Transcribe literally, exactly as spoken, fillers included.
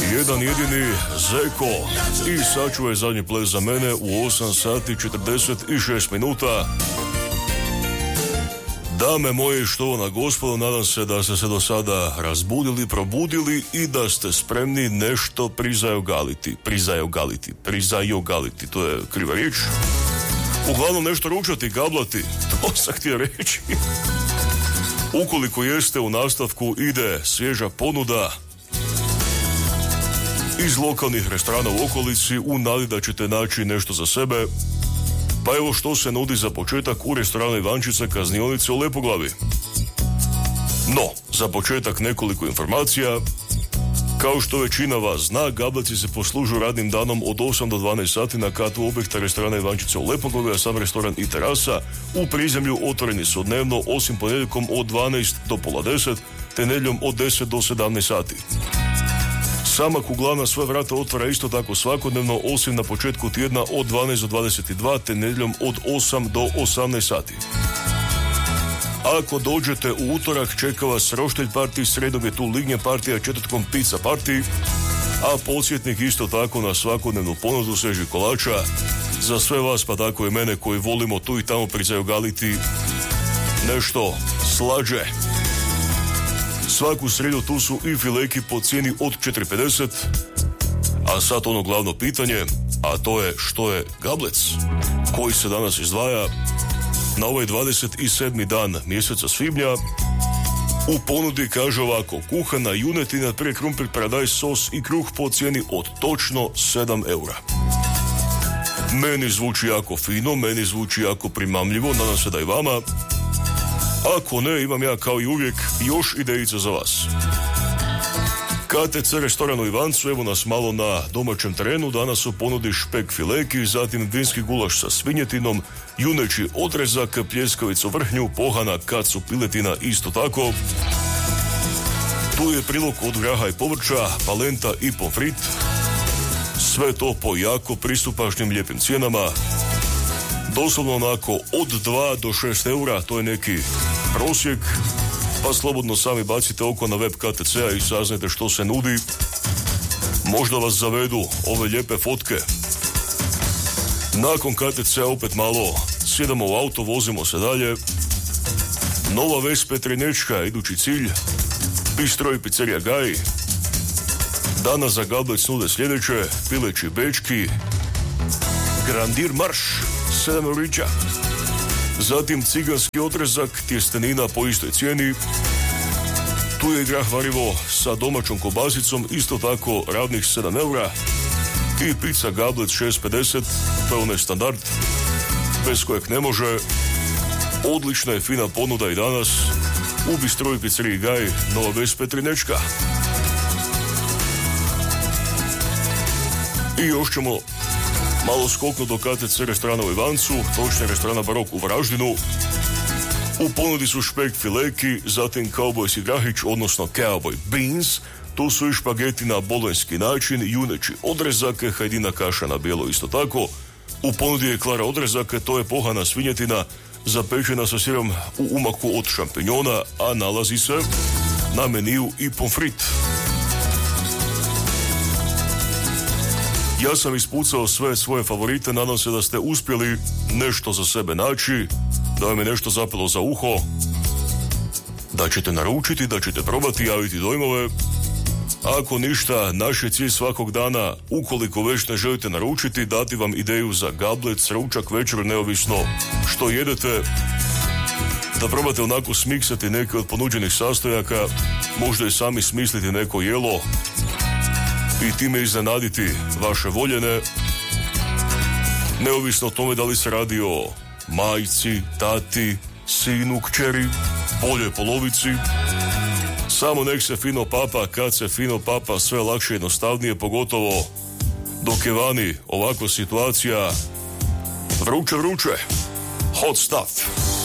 jedan jedini Zeko. I sad ću je zadnji ples za mene u osam sati četrdeset šest minuta. Dame moje, štovana gospodo, nadam se da ste se do sada razbudili, probudili i da ste spremni nešto prizajogaliti. Prizajogaliti, prizajogaliti, to je kriva riječ. Uglavnom nešto ručati, gablati, to sam htio reći. Ukoliko jeste, u nastavku ide svježa ponuda iz lokalnih restorana u okolici u nadi da ćete naći nešto za sebe. Pa evo što se nudi za početak u restoranu Ivančica Kaznionice u Lepoglavi. No, za početak nekoliko informacija. Kao što većina vas zna, gableci se poslužuju radnim danom od osam do dvanaest sati na katu objekta restorana Ivančica u Lepoglavi, a sam restoran i terasa u prizemlju otvoreni su dnevno, osim ponedjeljkom od dvanaest do pola deset, te nedjeljom od deset do sedamnaest sati. Sama kuglana svoje vrata otvara isto tako svakodnevno, osim na početku tjedna od dvanaest do dvadeset dva, te nedjeljom od osam do osamnaest sati. Ako dođete u utorak, čeka vas roštelj partij, sredom je tu lignje partija, četvrtkom pizza partij, a podsjetnik isto tako na svakodnevnu ponudu svežih kolača za sve vas, pa tako i mene koji volimo tu i tamo prizajogaliti nešto slađe. Svaku sredu tu su i fileki po cijeni od četiri pedeset, a sad ono glavno pitanje, a to je što je gablec koji se danas izdvaja na ovaj dvadeset sedmi dan mjeseca svibnja. U ponudi kaže ovako: kuhana junetina, prije krumpir, paradajz, sos i kruh po cijeni od točno sedam eura. Meni zvuči jako fino, meni zvuči jako primamljivo, nadam se da i vama. Ako ne, imam ja kao i uvijek još idejica za vas. K T C restoran u Ivancu, evo nas malo na domaćem terenu. Danas su ponudi špek fileki, zatim vinski gulaš sa svinjetinom, juneći odrezak, pljeskavicu vrhnju, pohana, kacu piletina isto tako. Tu je prilog od graha i povrća, palenta i pomfrit. Sve to po jako pristupačnim lijepim cijenama. Doslovno onako od dva do šest eura, to je neki prosjek, pa slobodno sami bacite oko na web K T C-a i saznajte što se nudi. Možda vas zavedu ove lijepe fotke. Nakon K T C-a opet malo sjedamo u auto, vozimo se dalje. Nova Ves Petrinečka, idući cilj, bistro i pizzerija Gaj. Danas za gablec nude sljedeće: pileći bečki, Grandir marš, sedam eurića. Zatim ciganski odrezak, tjestenina po istoj cijeni. Tu je grah varivo sa domaćom kobasicom, isto tako ravnih sedam eura. I pizza gablec šest pedeset, to je onaj standard bez kojeg ne može. Odlična je fina ponuda i danas u bistroji pizzeriji Gaj, Nova Ves Petrinečka. I još ćemo malo skoknu do K T C restorana u Ivancu, točnije restorana Barok u Varaždinu. U ponudi su špek fileki, zatim kaubojski grahić, odnosno cowboy beans. Tu su i špageti na bolonjski način, juneći odrezak, hajdina kaša na bijelo isto tako. U ponudi je klara odrezak, to je pohana svinjetina zapečena sa sirom u umaku od šampinjona, a nalazi se na meniju i pomfrit. Ja sam ispucao sve svoje favorite, nadam se da ste uspjeli nešto za sebe naći, da vam je nešto zapelo za uho, da ćete naručiti, da ćete probati, javiti dojmove. Ako ništa, naš je cilj svakog dana, ukoliko već ne želite naručiti, dati vam ideju za gablec, ručak, večer, neovisno što jedete, da probate onako smiksati neke od ponuđenih sastojaka, možda i sami smisliti neko jelo i time iznenaditi vaše voljene, neovisno o tome da li se radi o majci, tati, sinu, kćeri, boljoj polovici. Samo nek se fino papa, kad se fino papa, sve lakše i jednostavnije, pogotovo dok je vani ovako situacija vruće vruće. Hot stuff.